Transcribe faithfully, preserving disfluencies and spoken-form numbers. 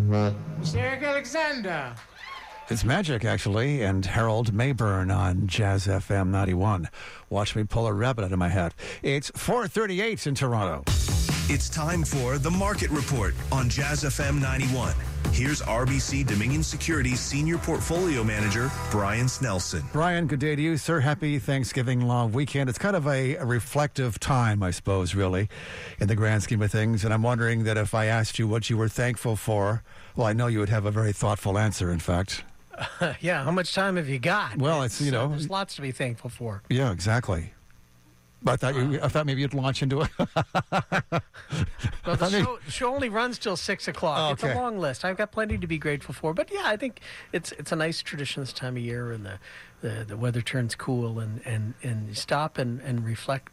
It's Eric Alexander. It's Magic, actually, and Harold Mayburn on Jazz F M ninety-one. Watch me pull a rabbit out of my hat. It's four thirty-eight in Toronto. It's time for The Market Report on Jazz F M ninety-one. Here's R B C Dominion Securities Senior Portfolio Manager, Brian Snelson. Brian, good day to you, sir. Happy Thanksgiving long weekend. It's kind of a, a reflective time, I suppose, really, in the grand scheme of things. And I'm wondering that if I asked you what you were thankful for, well, I know you would have a very thoughtful answer, in fact. Uh, yeah, how much time have you got? Well, it's, you know... Uh, there's lots to be thankful for. Yeah, exactly. But I thought, you, I thought maybe you'd launch into it. Well, the show, the show only runs till six o'clock. Oh, it's okay. a long list. I've got plenty to be grateful for. But yeah, I think it's it's a nice tradition this time of year, and the the, the weather turns cool, and, and, and you stop and, and reflect